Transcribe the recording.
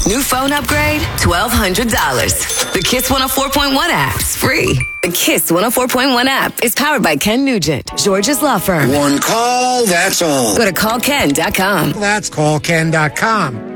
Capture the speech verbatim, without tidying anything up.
New phone upgrade? twelve hundred dollars. The Kiss one oh four point one app's free. The Kiss one oh four point one app is powered by Ken Nugent, George's law firm. One call, that's all. Go to call ken dot com. That's call ken dot com.